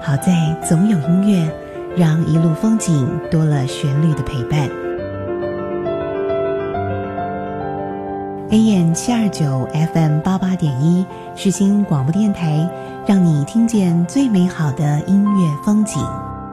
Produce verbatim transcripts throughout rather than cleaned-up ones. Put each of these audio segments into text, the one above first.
好在总有音乐，让一路风景多了旋律的陪伴。A M 七二九 F M 八八点一世新广播电台，让你听见最美好的音乐风景。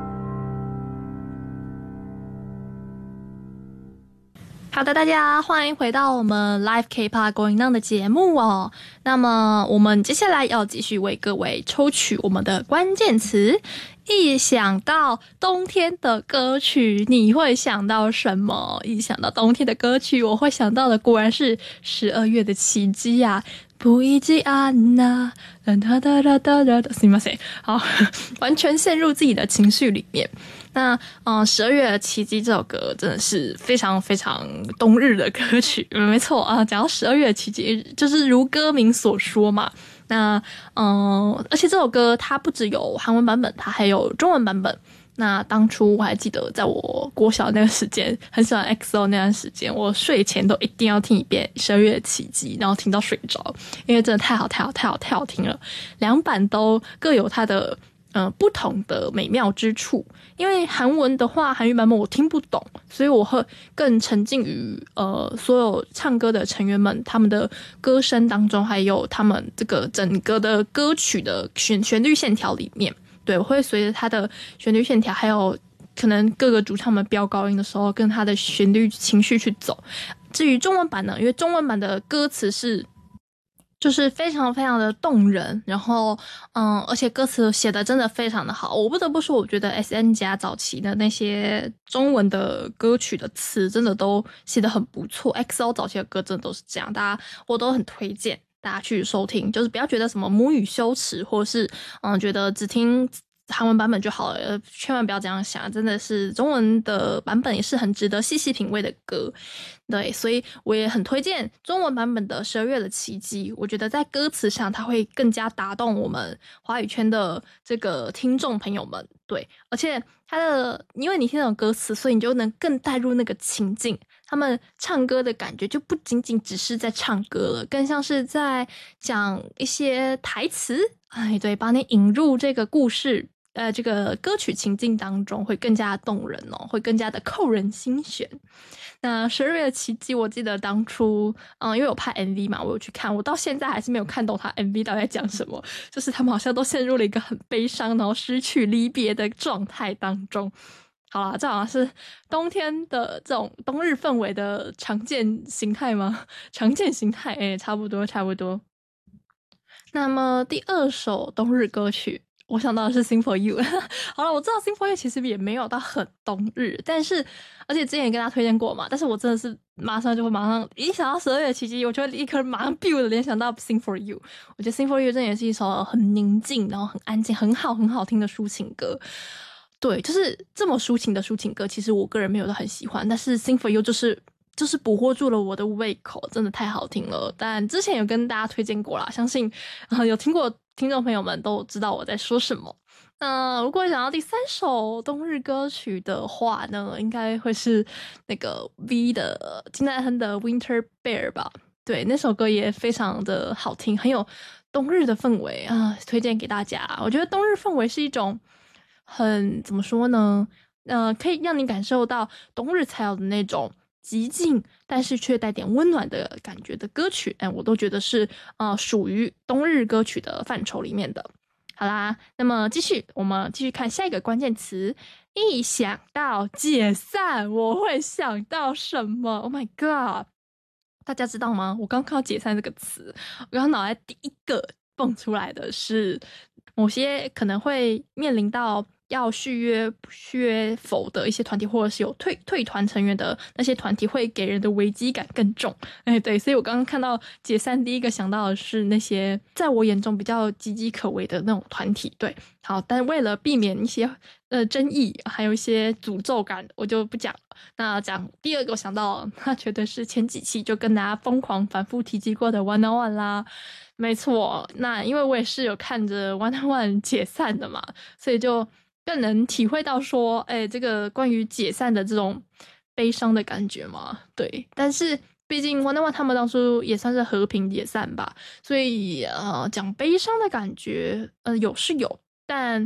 好的，大家欢迎回到我们 Live K-pop Going On 的节目哦。那么我们接下来要继续为各位抽取我们的关键词。一想到冬天的歌曲，你会想到什么？一想到冬天的歌曲，我会想到的果然是十二月的奇迹啊！不一季安娜，哒哒哒哒哒哒，すみません，好，完全陷入自己的情绪里面。那嗯，十二月的奇迹这首歌真的是非常非常冬日的歌曲，没错啊。讲到十二月的奇迹，就是如歌名所说嘛。那嗯，而且这首歌它不只有韩文版本，它还有中文版本。那当初我还记得，在我国小那个时间，很喜欢 X O 那段时间，我睡前都一定要听一遍《十二月的奇迹》，然后听到睡着，因为真的太好太好太好太好听了。两版都各有它的呃不同的美妙之处。因为韩文的话，韩语版本我听不懂，所以我会更沉浸于呃所有唱歌的成员们他们的歌声当中，还有他们这个整个的歌曲的旋旋律线条里面。对，我会随着它的旋律线条，还有可能各个主唱们飙高音的时候，跟它的旋律情绪去走。至于中文版呢，因为中文版的歌词是就是非常非常的动人，然后嗯，而且歌词写的真的非常的好。我不得不说，我觉得 S N 家早期的那些中文的歌曲的词真的都写得很不错。X O 早期的歌真的都是这样，大家我都很推荐大家去收听，就是不要觉得什么母语羞耻，或是嗯觉得只听韩文版本就好了，千万不要这样想，真的是中文的版本也是很值得细细品味的歌。对，所以我也很推荐中文版本的十二月的奇迹，我觉得在歌词上它会更加打动我们华语圈的这个听众朋友们。对，而且它的因为你听那种歌词，所以你就能更带入那个情境，他们唱歌的感觉就不仅仅只是在唱歌了，更像是在讲一些台词，哎，对，把你引入这个故事呃，这个歌曲情境当中，会更加动人哦，会更加的扣人心弦。那十二月的奇迹，我记得当初，嗯，因为我拍 M V 嘛，我有去看，我到现在还是没有看懂他 M V 到底在讲什么，就是他们好像都陷入了一个很悲伤，然后失去离别的状态当中。好啦，这好像是冬天的这种冬日氛围的常见形态吗？常见形态，诶、欸、差不多，差不多。那么第二首冬日歌曲，我想到的是 Sing for You 好了，我知道 Sing for You 其实也没有到很冬日，但是而且之前也跟大家推荐过嘛，但是我真的是马上就会马上一想到十二月奇迹，我就会立刻马上 biu 的联想到 Sing for You。 我觉得 Sing for You 真的也是一首很宁静然后很安静很好很好听的抒情歌。对，就是这么抒情的抒情歌，其实我个人没有都很喜欢，但是 Sing for You 就是就是捕获住了我的胃口，真的太好听了。但之前有跟大家推荐过啦，相信、呃、有听过听众朋友们都知道我在说什么。那、呃、如果想要第三首冬日歌曲的话呢，应该会是那个 V 的金泰亨的 Winter Bear 吧。对，那首歌也非常的好听，很有冬日的氛围啊，推荐给大家。我觉得冬日氛围是一种很怎么说呢，呃，可以让你感受到冬日才有的那种极静但是却带点温暖的感觉的歌曲，哎，我都觉得是呃属于冬日歌曲的范畴里面的。好啦，那么继续，我们继续看下一个关键词。一想到解散，我会想到什么 ？Oh my god！ 大家知道吗？我刚看到解散这个词，我刚脑袋第一个蹦出来的是某些可能会面临到要续约续约否的一些团体，或者是有退退团成员的那些团体，会给人的危机感更重。哎，对，所以我刚刚看到解散，第一个想到的是那些在我眼中比较岌岌可危的那种团体。对，好，但为了避免一些呃争议，还有一些诅咒感，我就不讲了。那讲第二个我想到，那绝对是前几期就跟大家疯狂反复提及过的 One on One 啦。没错，那因为我也是有看着 One on One 解散的嘛，所以就更能体会到说，哎，这个关于解散的这种悲伤的感觉嘛。对，但是毕竟 One on One 他们当初也算是和平解散吧，所以呃，讲悲伤的感觉，呃，有是有，但